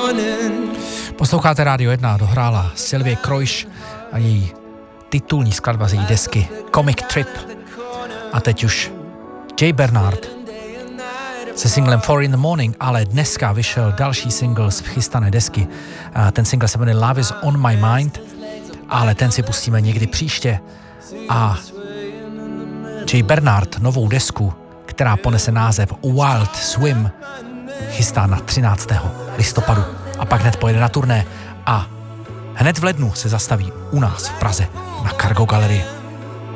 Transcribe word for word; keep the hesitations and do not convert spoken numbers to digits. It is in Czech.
Posloucháte Rádio jedna, dohrála Sylvie Kroiš a její titulní skladba z její desky Comic Trip. A teď už Jay Bernard se singlem Four in the Morning, ale dneska vyšel další single z chystané desky. Ten single se jmenuje Love is on my mind, ale ten si pustíme někdy příště. A Jay Bernard novou desku, která ponese název Wild Swim, chystá na třináctého listopadu a pak hned pojede na turné a hned v lednu se zastaví u nás v Praze na Cargo Galerii.